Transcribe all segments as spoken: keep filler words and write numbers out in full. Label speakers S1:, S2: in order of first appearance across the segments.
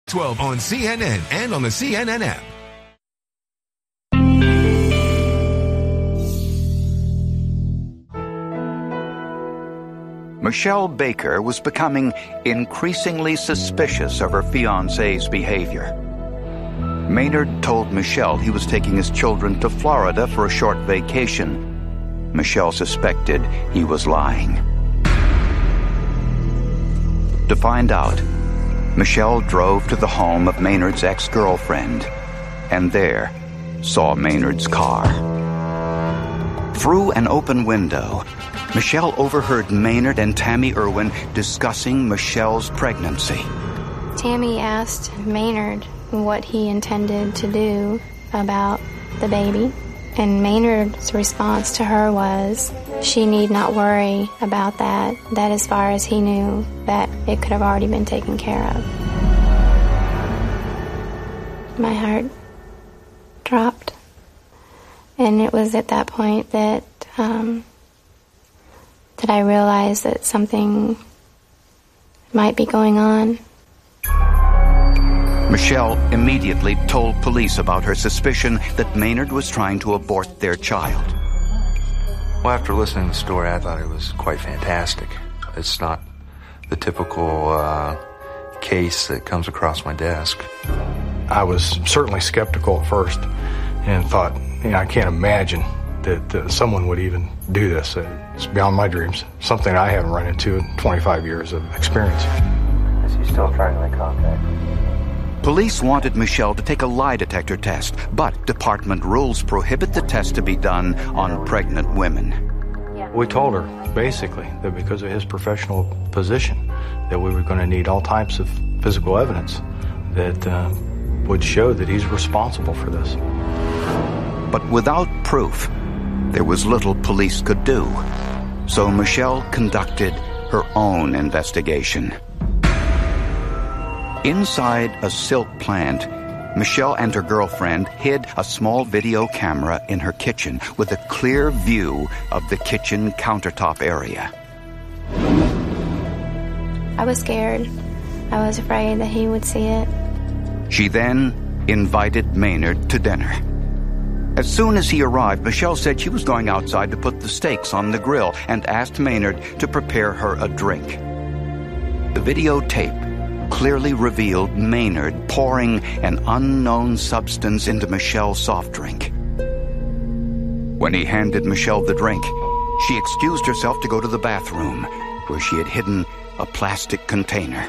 S1: twelve on C N N and on the C N N app.
S2: Michelle Baker was becoming increasingly suspicious of her fiancé's behavior. Maynard told Michelle he was taking his children to Florida for a short vacation. Michelle suspected he was lying. To find out, Michelle drove to the home of Maynard's ex-girlfriend, and there saw Maynard's car. Through an open window, Michelle overheard Maynard and Tammy Irwin discussing Michelle's pregnancy.
S3: Tammy asked Maynard what he intended to do about the baby, and Maynard's response to her was, she need not worry about that, that as far as he knew, that it could have already been taken care of. My heart dropped, and it was at that point that um, that I realized that something might be going on.
S2: Michelle immediately told police about her suspicion that Maynard was trying to abort their child.
S4: Well, after listening to the story, I thought it was quite fantastic. It's not the typical uh, case that comes across my desk.
S5: I was certainly skeptical at first and thought, you know, I can't imagine that uh, someone would even do this. It's beyond my dreams. Something I haven't run into in twenty-five years of experience.
S6: Is he still trying to make contact?
S2: Police wanted Michelle to take a lie detector test, but department rules prohibit the test to be done on pregnant women.
S5: We told her, basically, that because of his professional position, that we were going to need all types of physical evidence that uh, would show that he's responsible for this.
S2: But without proof, there was little police could do. So Michelle conducted her own investigation. Inside a silk plant, Michelle and her girlfriend hid a small video camera in her kitchen with a clear view of the kitchen countertop area.
S3: I was scared. I was afraid that he would see it.
S2: She then invited Maynard to dinner. As soon as he arrived, Michelle said she was going outside to put the steaks on the grill and asked Maynard to prepare her a drink. The videotape clearly revealed Maynard pouring an unknown substance into Michelle's soft drink. When he handed Michelle the drink, she excused herself to go to the bathroom, where she had hidden a plastic container.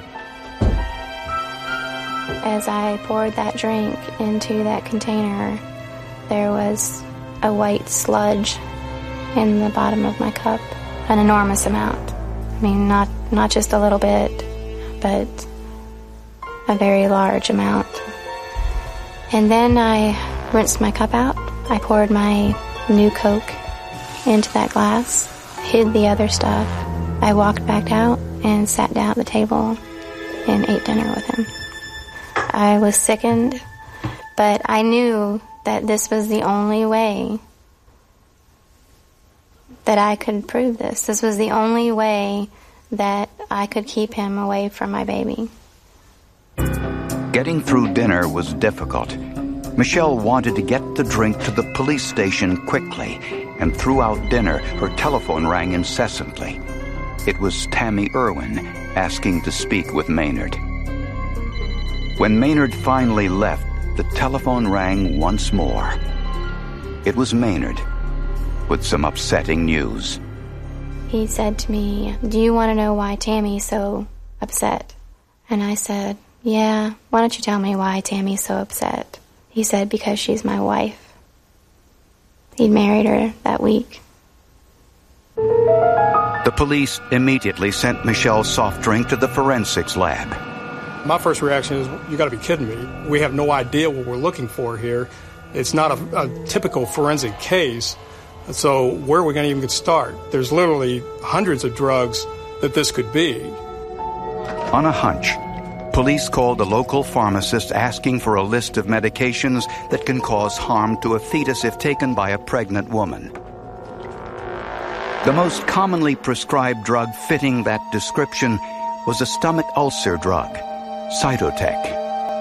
S3: As I poured that drink into that container, there was a white sludge in the bottom of my cup, an enormous amount. I mean, not, not just a little bit, but a very large amount. And then I rinsed my cup out. I poured my new Coke into that glass, hid the other stuff. I walked back out and sat down at the table and ate dinner with him. I was sickened, but I knew that this was the only way that I could prove this. This was the only way that I could keep him away from my baby.
S2: Getting through dinner was difficult. Michelle wanted to get the drink to the police station quickly, and throughout dinner, her telephone rang incessantly. It was Tammy Irwin asking to speak with Maynard. When Maynard finally left, the telephone rang once more. It was Maynard with some upsetting news.
S3: He said to me, "Do you want to know why Tammy's so upset?" And I said, "Yeah, why don't you tell me why Tammy's so upset?" He said, "Because she's my wife." He'd married her that week.
S2: The police immediately sent Michelle's soft drink to the forensics lab.
S7: My first reaction is, you got to be kidding me. We have no idea what we're looking for here. It's not a, a typical forensic case. So where are we going to even start? There's literally hundreds of drugs that this could be.
S2: On a hunch, police called a local pharmacist asking for a list of medications that can cause harm to a fetus if taken by a pregnant woman. The most commonly prescribed drug fitting that description was a stomach ulcer drug, Cytotec.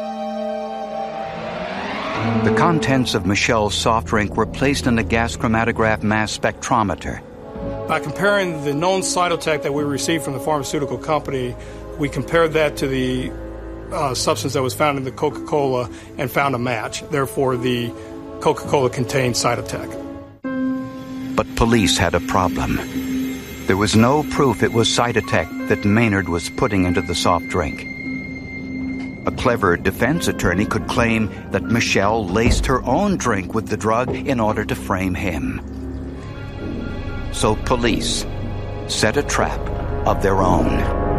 S2: The contents of Michelle's soft drink were placed in a gas chromatograph mass spectrometer.
S7: By comparing the known cytotec that we received from the pharmaceutical company, we compared that to the uh, substance that was found in the Coca-Cola and found a match. Therefore, the Coca-Cola contained cytotec.
S2: But police had a problem. There was no proof it was cytotec that Maynard was putting into the soft drink. A clever defense attorney could claim that Michelle laced her own drink with the drug in order to frame him. So police set a trap of their own.